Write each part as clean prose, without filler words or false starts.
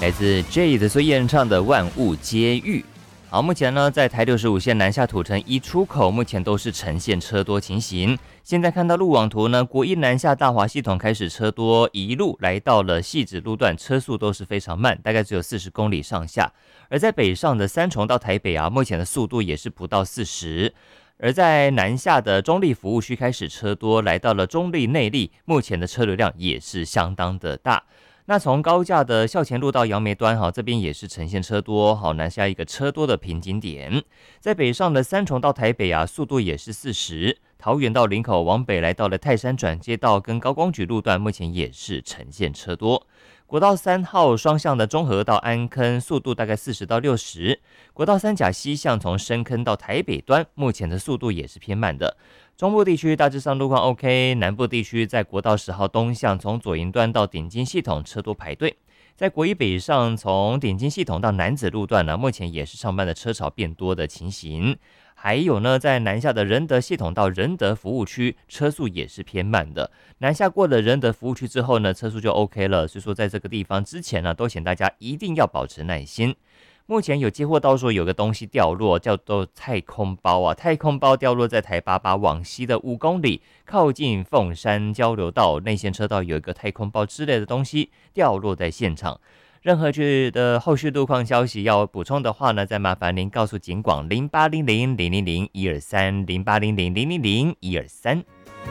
来自 Jade 所演唱的《万物皆遇》。好，目前呢，在台65线南下土城一出口，目前都是呈现车多情形。现在看到路网图呢，国一南下大华系统开始车多，一路来到了汐止路段，车速都是非常慢，大概只有40公里上下。而在北上的三重到台北啊，目前的速度也是不到40。而在南下的中立服务区开始车多，来到了中立内坜，目前的车流量也是相当的大。那从高架的校前路到杨梅端，这边也是呈现车多，南下一个车多的瓶颈点。在北上的三重到台北啊，速度也是40。桃园到林口往北来到了泰山转接道跟高光举路段，目前也是呈现车多。国道3号双向的中和到安坑，速度大概40到60。国道3甲西向从深坑到台北端，目前的速度也是偏慢的。中部地区大致上路况 OK， 南部地区在国道10号东向从左营端到顶金系统车多排队。在国一北上从顶金系统到楠梓路段呢，目前也是上班的车潮变多的情形。还有呢，在南下的仁德系统到仁德服务区，车速也是偏慢的。南下过了仁德服务区之后呢，车速就 OK 了。所以说，在这个地方之前呢，都请大家一定要保持耐心。目前有接获到说有个东西掉落，叫做太空包啊，太空包掉落在台88往西的5公里，靠近凤山交流道内线车道有一个太空包之类的东西掉落在现场。任何的后续路况消息要补充的话呢，再麻烦您告诉警广0800000123 0800000123。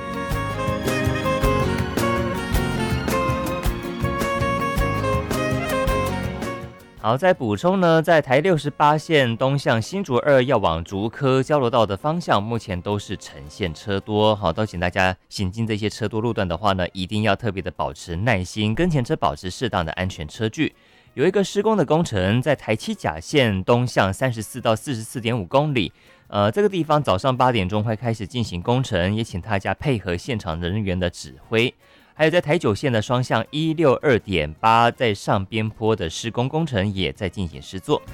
好，再补充呢，在台68线东向新竹2要往竹科交流道的方向，目前都是呈现车多。好，都请大家行经这些车多路段的话呢，一定要特别的保持耐心，跟前车保持适当的安全车距。有一个施工的工程，在台七甲线东向34到44.5公里。这个地方早上8点钟会开始进行工程，也请大家配合现场人员的指挥。还有在台9线的双向162.8，在上边坡的施工工程也在进行施作。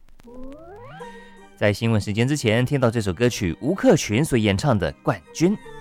在新闻时间之前，听到这首歌曲吴克群所演唱的《冠军》。